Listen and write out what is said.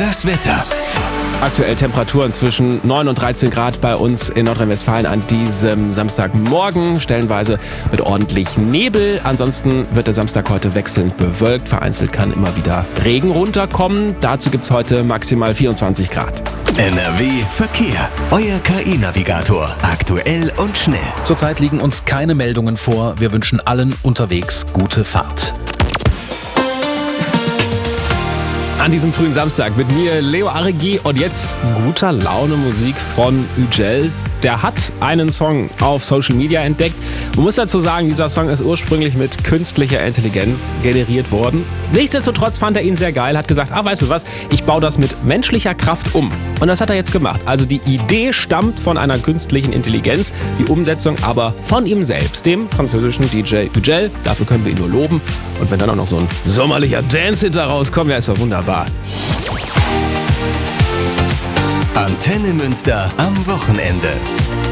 Das Wetter. Aktuell Temperaturen zwischen 9 und 13 Grad bei uns in Nordrhein-Westfalen an diesem Samstagmorgen. Stellenweise mit ordentlich Nebel. Ansonsten wird der Samstag heute wechselnd bewölkt. Vereinzelt kann immer wieder Regen runterkommen. Dazu gibt es heute maximal 24 Grad. NRW Verkehr. Euer KI-Navigator. Aktuell und schnell. Zurzeit liegen uns keine Meldungen vor. Wir wünschen allen unterwegs gute Fahrt. An diesem frühen Samstag mit mir Leo Aregi und jetzt guter Laune Musik von Yücel. Der hat einen Song auf Social Media entdeckt. Man muss dazu sagen, dieser Song ist ursprünglich mit künstlicher Intelligenz generiert worden. Nichtsdestotrotz fand er ihn sehr geil, hat gesagt, weißt du was, ich baue das mit menschlicher Kraft um. Und das hat er jetzt gemacht. Also die Idee stammt von einer künstlichen Intelligenz, die Umsetzung aber von ihm selbst, dem französischen DJ Yücel. Dafür können wir ihn nur loben. Und wenn dann auch noch so ein sommerlicher Dance-Hit da rauskommt, ja, ist doch wunderbar. Antenne Münster am Wochenende.